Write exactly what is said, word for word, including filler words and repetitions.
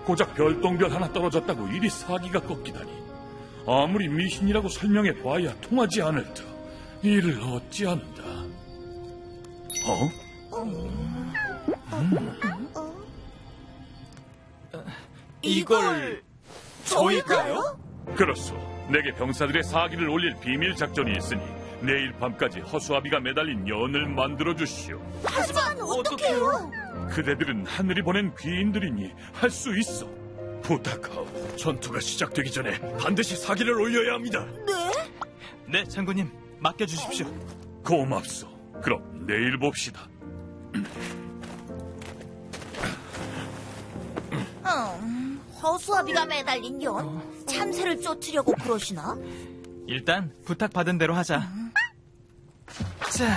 고작 별똥별 하나 떨어졌다고 이리 사기가 꺾이다니. 아무리 미신이라고 설명해 봐야 통하지 않을 터. 이를 어찌한다. 어? 음. 이걸 저희가요? 그렇소. 내게 병사들의 사기를 올릴 비밀 작전이 있으니 내일 밤까지 허수아비가 매달린 연을 만들어 주시오. 하지만 어떡해요? 그대들은 하늘이 보낸 귀인들이니 할 수 있어. 부탁하오. 전투가 시작되기 전에 반드시 사기를 올려야 합니다. 네? 네, 장군님. 맡겨주십시오. 고맙소. 그럼 내일 봅시다. 음, 허수아비가 매달린 연? 참새를 쫓으려고 그러시나? 일단 부탁받은 대로 하자. 음. 자...